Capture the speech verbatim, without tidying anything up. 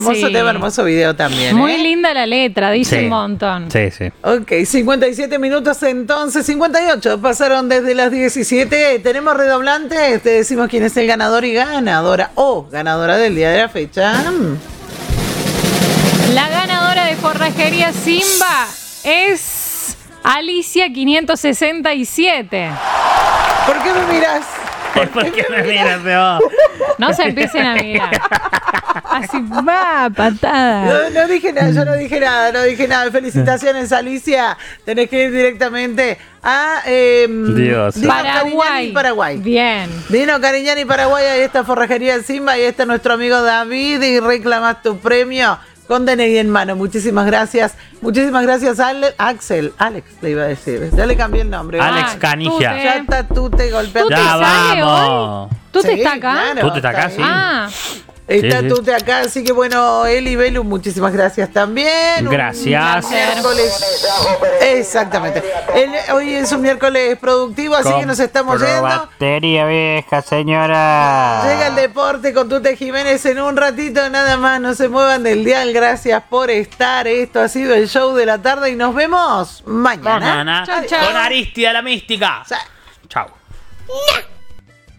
Hermoso Sí. tema, hermoso video también. Muy ¿eh? linda la letra, dice Sí. un montón. Sí, sí. Ok, cincuenta y siete minutos entonces, cincuenta y ocho pasaron desde las diecisiete. Tenemos redoblantes, te decimos quién es el ganador y ganadora o ganadora del día de la fecha. La ganadora de Forrajería Simba es Alicia quinientos sesenta y siete. ¿Por qué me miras? ¿Por qué me miras, Bebo? No se empiecen a mirar. Así va, patada. No, no dije nada, yo no dije nada, no dije nada. Felicitaciones, Alicia. Tenés que ir directamente a eh, Dios. Dino Paraguay. Cariñani, Paraguay. Bien. Dino Cariñani, Paraguay. Ahí está Forrajería Simba y este es nuestro amigo David y reclamas tu premio con D N I en mano. Muchísimas gracias. Muchísimas gracias, Ale- Axel. Alex le iba a decir. Ya le cambié el nombre. Alex Ah, Canigia. Tute. Ya está tú te golpeando. ¿Tú te Ya sale vamos. hoy? ¿Tú te Sí, estás acá? claro, Tute está acá, ahí. sí. Ah, Está Sí, sí. Tute acá, así que bueno, Eli Belu, muchísimas gracias también. Un Gracias. miércoles. Exactamente. El- hoy es un miércoles productivo, así que nos estamos Compro yendo. batería vieja, señora. Llega el deporte con Tute Jiménez en un ratito, nada más. No se muevan del dial. Gracias por estar. Esto ha sido el show de la tarde y nos vemos mañana. Banana. Chau, chau. Con Aristida la mística. Chao. Chau. No.